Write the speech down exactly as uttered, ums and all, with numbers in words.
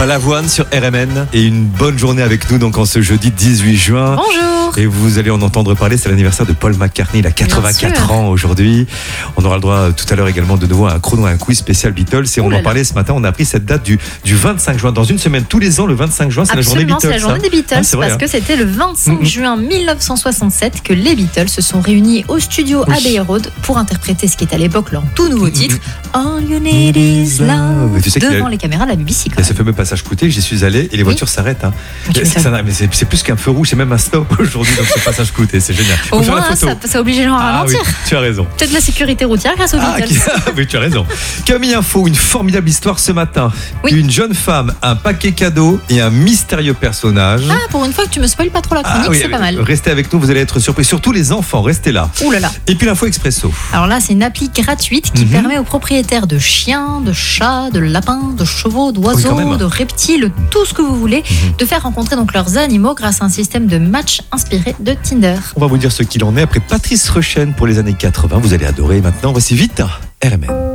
Balavoine sur R M N et une bonne journée avec nous donc en ce jeudi dix-huit juin. Bonjour. Et vous allez en entendre parler, c'est l'anniversaire de Paul McCartney, il a quatre-vingt-quatre ans aujourd'hui. On aura le droit tout à l'heure également de nouveau à un chrono, à un quiz spécial Beatles. Et on en parlait ce matin, on a appris cette date du, du vingt-cinq juin. Dans une semaine, tous les ans, le vingt-cinq juin, c'est Absolument, la journée Beatles. C'est la journée hein. des Beatles, ah, vrai, parce hein. que c'était le vingt-cinq juin mille neuf cent soixante-sept que les Beatles se sont réunis au studio oui. Abbey Road pour interpréter ce qui est à l'époque leur tout nouveau titre, All You Need Is Love, tu sais devant a... les caméras de la B B C. Il y a ce fameux passage clouté, j'y suis allé et les voitures oui. s'arrêtent. Hein. C'est, ça, mais c'est, c'est plus qu'un feu rouge, c'est même un stop aujourd'hui dans ce passage clouté, c'est génial. Au Faut moins, ça, ça oblige les gens à ah, ralentir. Oui, tu as raison. Peut-être la sécurité routière grâce aux ah, Beatles. Qui... oui, tu as raison. Camille Info, une formidable histoire ce matin. Oui. Une jeune femme, un paquet cadeau et un mystérieux personnage. Ah, pour une fois que tu me spoiles pas trop la chronique, ah, oui, c'est pas mal. Restez avec nous, vous allez être surpris. Surtout les enfants, restez là. Ouh là là. Et puis l'info expresso. Alors là, c'est une appli gratuite qui mm-hmm. permet aux propriétaires de chiens, de chats, de lapins, de chevaux, d'oiseaux, oui, de reptiles, tout ce que vous voulez, mm-hmm. de faire rencontrer donc leurs animaux grâce à un système de match inspiré de Tinder. On va vous dire ce qu'il en est après Patrice Rechêne pour les années quatre-vingts. Vous allez adorer. Maintenant, voici Vita, R M N.